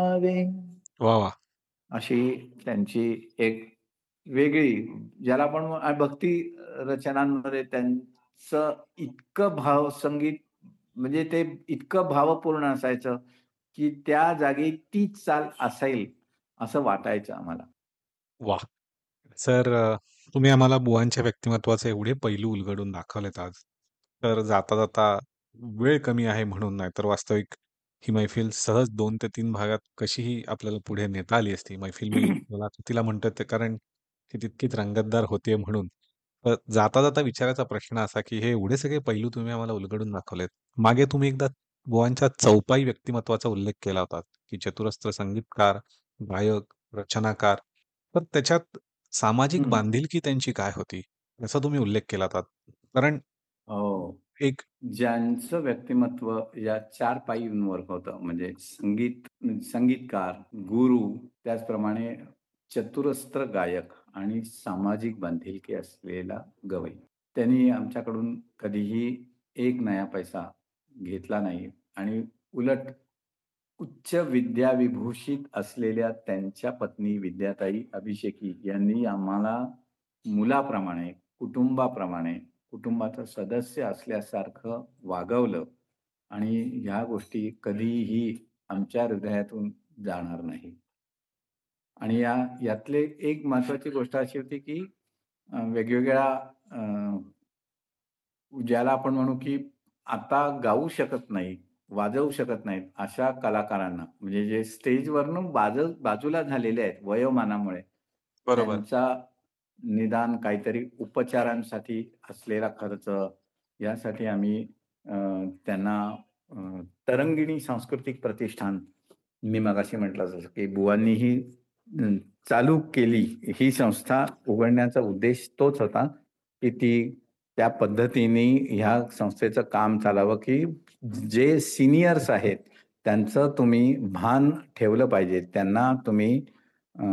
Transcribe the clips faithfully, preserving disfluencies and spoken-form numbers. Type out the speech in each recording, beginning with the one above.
वे वाह! वाह! अशी त्यांची एक वेगळी ज्याला आपण अ, भक्ती रचनांमध्ये त्यांचं इतकं भावसंगीत म्हणजे ते इतकं भावपूर्ण असायचं, की त्या जागी तीच चाल असेल असं वाटायचं आम्हाला. वाह! सर अ, तुम्ही आम्हाला बुवांच्या व्यक्तिमत्त्वाचे एवढे पैलू उलगडून दाखवलेत आज. तर जाता-जाता वेळ कमी आहे म्हणून नाही, तर वास्तविक ही मैफिल सहज दोन ते तीन भागात कशीही आपल्याला पुढे नेता आली असती. मैफिल मी मला तिला म्हणतोय ते कारण ती तितकीच रंगतदार होतीये म्हणून. तर जाता-जाता विचारायचा प्रश्न असा, की हे एवढे सगळे पैलू तुम्ही आम्हाला उलगडून दाखवलेत. मागे तुम्ही एकदा बुवांच्या चौपाई व्यक्तिमत्त्वाचा उल्लेख केला होता, की चतुरस्त्र संगीतकार, गायक, रचनाकार. तर त्याच्यात सामाजिक हं. बांधिलकी त्यांची काय होती? याचा तुम्ही उल्लेख केला होता. कारण हो. एक ज्यांचं व्यक्तिमत्व या चार पायींवर होतं म्हणजे संगीत संगीतकार, गुरु, त्याचप्रमाणे चतुरस्त्र गायक आणि सामाजिक बांधिलकी असलेला गवई. त्यांनी आमच्याकडून कधीही एक नया पैसा घेतला नाही आणि उलट उच्च विद्याविभूषित असलेल्या त्यांच्या पत्नी विद्याताई अभिषेकी यांनी आम्हाला मुलाप्रमाणे, कुटुंबाप्रमाणे, कुटुंबाचा सदस्य असल्यासारखं वागवलं आणि ह्या गोष्टी कधीही आमच्या हृदयातून जाणार नाही. आणि या यातले एक महत्त्वाची गोष्ट अशी होती, की अ, वेगवेगळ्या अ, ज्याला आपण म्हणू, की आता गाऊ शकत नाही, वाजवू शकत नाहीत, अशा कलाकारांना म्हणजे जे स्टेजवरनं बाज बाजूला झालेले आहेत वयोमानामुळे, बरोबर. त्यांचा निदान काहीतरी उपचारांसाठी असलेला खर्च, यासाठी आम्ही अ, त्यांना अ, तरंगिणी सांस्कृतिक प्रतिष्ठान, मी मगाशी म्हटलं जसं, की बुवांनीही अ, चालू केली ही संस्था उघडण्याचा उद्देश तोच होता, की ती त्या पद्धतीने ह्या संस्थेचं काम चालावं, की जे सीनियर्स आहेत, त्यांचं तुम्ही भान ठेवलं पाहिजे. त्यांना तुम्ही अ,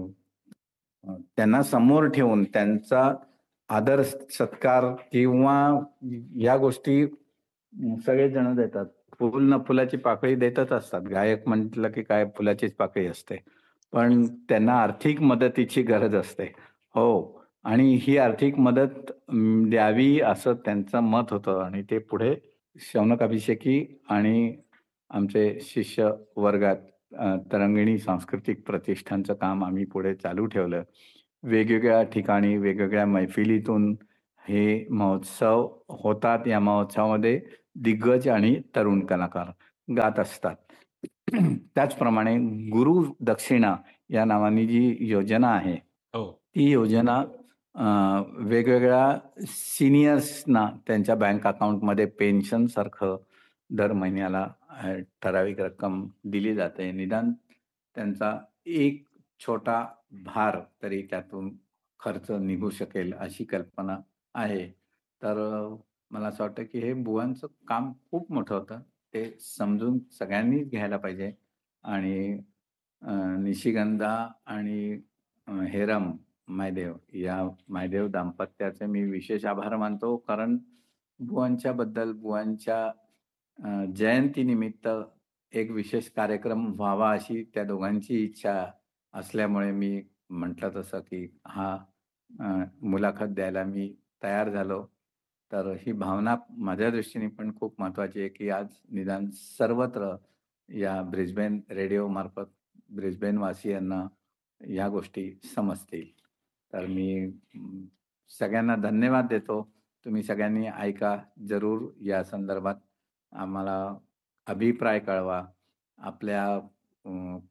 अ, त्यांना समोर ठेवून त्यांचा आदर सत्कार किंवा या गोष्टी सगळेच जण देतात. फुल न फुलाची पाकळी देतच असतात. गायक म्हटलं की काय फुलाचीच पाकळी असते. पण त्यांना आर्थिक मदतीची गरज असते. हो. आणि ही आर्थिक मदत अं, द्यावी असं त्यांचं मत होतं आणि ते पुढे शौनक अभिषेकी आणि आमचे शिष्य वर्गात अ, तरंगिणी सांस्कृतिक प्रतिष्ठानचं काम आम्ही पुढे चालू ठेवलं. वेगवेगळ्या ठिकाणी, वेगवेगळ्या मैफिलीतून हे महोत्सव होतात. या महोत्सवामध्ये दिग्गज आणि तरुण कलाकार गात असतात. त्याचप्रमाणे गुरु दक्षिणा या नावाने जी योजना आहे, हो. ती योजना अ, वेगवेगळ्या सीनियर्सना त्यांच्या बँक अकाउंटमध्ये पेन्शनसारखं दर महिन्याला अ, ठराविक रक्कम दिली जाते. निदान त्यांचा एक छोटा भार तरी त्यातून खर्च निघू शकेल अशी कल्पना आहे. तर अ, मला असं वाटतं, की हे बुवांचं काम खूप मोठं होतं. ते समजून सगळ्यांनीच घ्यायला पाहिजे आणि अ, निशिगंधा आणि अ, हेरम मायदेव या मायदेव दाम्पत्याचे मी विशेष आभार मानतो. कारण बुवांच्याबद्दल बुवांच्या अ, जयंतीनिमित्त एक विशेष कार्यक्रम व्हावा अशी त्या दोघांची इच्छा असल्यामुळे मी म्हटलं तसं, की हा अ, मुलाखत द्यायला मी तयार झालो. तर ही भावना माझ्या दृष्टीने पण खूप महत्त्वाची आहे, की आज निदान सर्वत्र या ब्रिस्बेन रेडिओमार्फत ब्रिस्बेनवासियांना ह्या गोष्टी समजतील. तर मी अं, सगळ्यांना धन्यवाद देतो. तुम्ही सगळ्यांनी ऐका जरूर या संदर्भात आम्हाला अभिप्राय कळवा. आपल्या अ,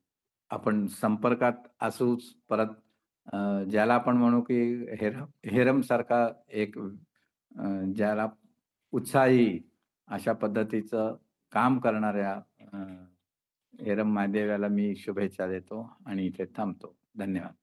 आपण संपर्कात असूच परत अ, ज्याला आपण म्हणू की हेरम हेरमसारखा एक अ, ज्याला उत्साही अशा पद्धतीचं काम करणाऱ्या अ, हेरम महादेव मी शुभेच्छा देतो आणि इथे थांबतो. धन्यवाद.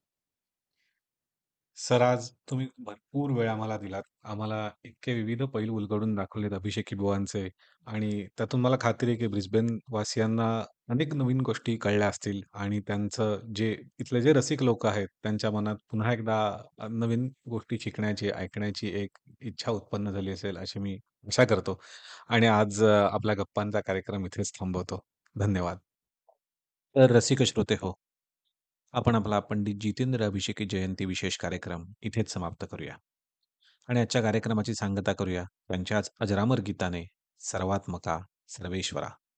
सर आज तुम्ही भरपूर वेळ आम्हाला दिलात. आम्हाला इतके विविध पैलू उलगडून दाखवलेत अभिषेकी बुवांचे आणि त्यातून मला खात्री आहे, की ब्रिस्बेन वासियांना अनेक नवीन गोष्टी कळल्या असतील आणि त्यांचं जे इथले जे रसिक लोकं आहेत, त्यांच्या मनात पुन्हा एकदा अ, नवीन गोष्टी शिकण्याची, ऐकण्याची एक इच्छा उत्पन्न झाली असेल, अशी मी आशा करतो आणि आज अ, आपल्या गप्पांचा कार्यक्रम इथेच थांबवतो. धन्यवाद. तर रसिक श्रोते हो, आपण आपला पंडित जितेंद्र अभिषेकी जयंती विशेष कार्यक्रम इथेच समाप्त करूया आणि आजच्या कार्यक्रमाची सांगता करूया त्यांच्याच अजरामर गीताने, सर्वात्मका सर्वेश्वरा.